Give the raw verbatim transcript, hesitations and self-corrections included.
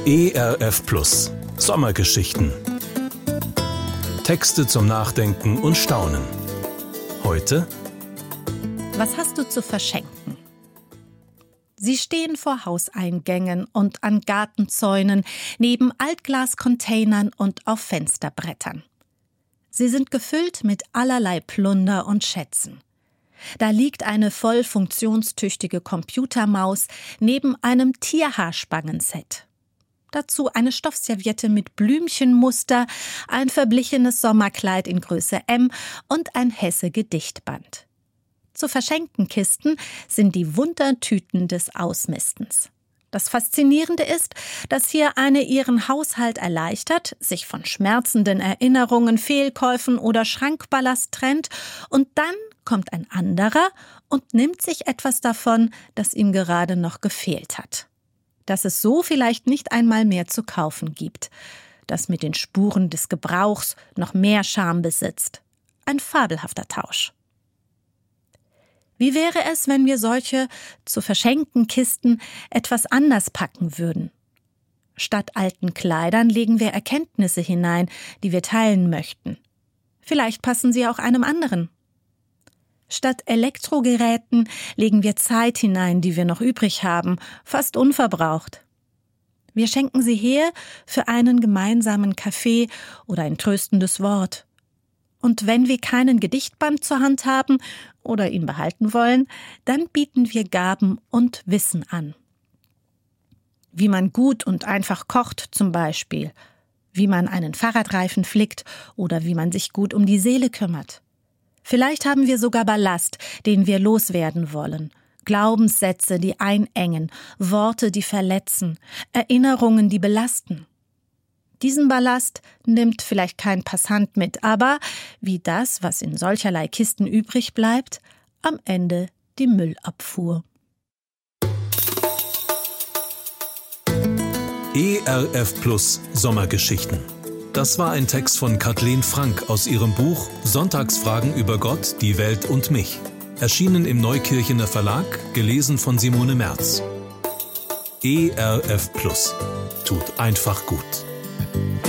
E R F Plus Sommergeschichten. Texte zum Nachdenken und Staunen. Heute: Was hast du zu verschenken? Sie stehen vor Hauseingängen und an Gartenzäunen, neben Altglascontainern und auf Fensterbrettern. Sie sind gefüllt mit allerlei Plunder und Schätzen. Da liegt eine voll funktionstüchtige Computermaus neben einem Tierhaarspangenset. Dazu eine Stoffserviette mit Blümchenmuster, ein verblichenes Sommerkleid in Größe M und ein Hesse-Gedichtband. Zu verschenken Kisten sind die Wundertüten des Ausmistens. Das Faszinierende ist, dass hier eine ihren Haushalt erleichtert, sich von schmerzenden Erinnerungen, Fehlkäufen oder Schrankballast trennt, und dann kommt ein anderer und nimmt sich etwas davon, das ihm gerade noch gefehlt hat. Dass es so vielleicht nicht einmal mehr zu kaufen gibt, das mit den Spuren des Gebrauchs noch mehr Charme besitzt. Ein fabelhafter Tausch. Wie wäre es, wenn wir solche zu verschenken Kisten etwas anders packen würden? Statt alten Kleidern legen wir Erkenntnisse hinein, die wir teilen möchten. Vielleicht passen sie auch einem anderen. Statt Elektrogeräten legen wir Zeit hinein, die wir noch übrig haben, fast unverbraucht. Wir schenken sie her für einen gemeinsamen Kaffee oder ein tröstendes Wort. Und wenn wir keinen Gedichtband zur Hand haben oder ihn behalten wollen, dann bieten wir Gaben und Wissen an. Wie man gut und einfach kocht zum Beispiel, wie man einen Fahrradreifen flickt oder wie man sich gut um die Seele kümmert. Vielleicht haben wir sogar Ballast, den wir loswerden wollen. Glaubenssätze, die einengen, Worte, die verletzen, Erinnerungen, die belasten. Diesen Ballast nimmt vielleicht kein Passant mit, aber, wie das, was in solcherlei Kisten übrig bleibt, am Ende die Müllabfuhr. E R F Plus Sommergeschichten. Das war ein Text von Kathleen Frank aus ihrem Buch Sonntagsfragen über Gott, die Welt und mich. Erschienen im Neukirchener Verlag, gelesen von Simone Merz. E R F Plus. Tut einfach gut.